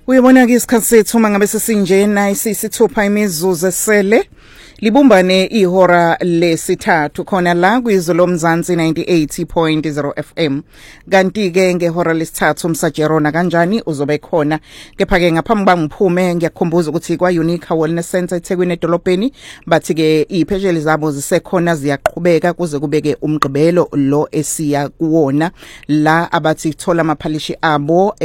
Uyabona-ke isikhathi sethu mangabe sesinjena isithupha imizuzu esele libumbane ihora lesithathu khona la kwizolo Mzansi 98.0 FM. Kanti-ke ngehora lesithathu umsajerona kanjani uzobe khona. Kepha-ke ngaphambi bangiphume ngiyakukhumbuza ukuthi kwa-Unique Wellness Center eThekwini edolobheni bathi-ke iphesheli zabo zisekhona ziyaqhubeka kuze kubeke umgqibelo lo esiya kuwona la abathi thola amaphalishi abo